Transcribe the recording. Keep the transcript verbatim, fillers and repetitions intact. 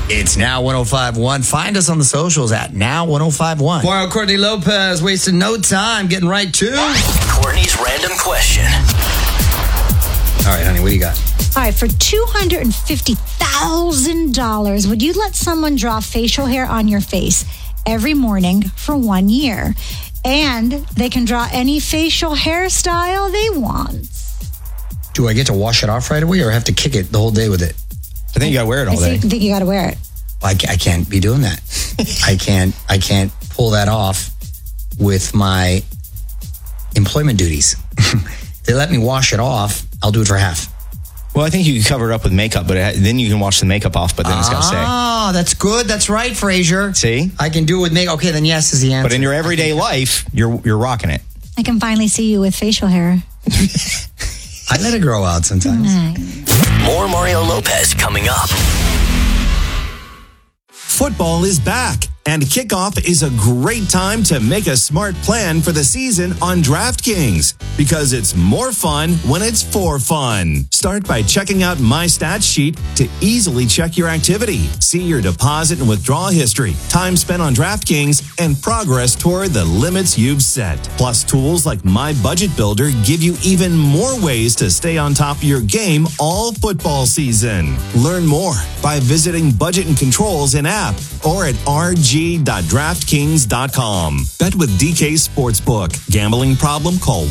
It's Now one oh five point one. Find us on the socials at Now one oh five point one. While Courtney Lopez wasting no time getting right to Courtney's random question. All right, honey, what do you got? All right, for two hundred fifty thousand dollars, would you let someone draw facial hair on your face every morning for one year? And they can draw any facial hairstyle they want. Do I get to wash it off right away or have to kick it the whole day with it? I think you got to wear it all I day. think you got to wear it. I, I can't be doing that. I can't. I can't pull that off with my employment duties. If they let me wash it off, I'll do it for half. Well, I think you can cover it up with makeup, but it, then you can wash the makeup off, but then it's got to stay. Ah, that's good. That's right, Frazier. See? I can do it with makeup. Okay, then yes is the answer. But in your everyday life, you're you're rocking it. I can finally see you with facial hair. I let it grow out sometimes. More Mario Lopez coming up. Football is back, and kickoff is a great time to make a smart plan for the season on DraftKings, because it's more fun when it's for fun. Start by checking out My Stats Sheet to easily check your activity, see your deposit and withdrawal history, time spent on DraftKings, and progress toward the limits you've set. Plus, tools like My Budget Builder give you even more ways to stay on top of your game all football season. Learn more by visiting Budget and Controls in app or at r g dot draftkings dot com. Bet with D K Sportsbook. Gambling problem? Call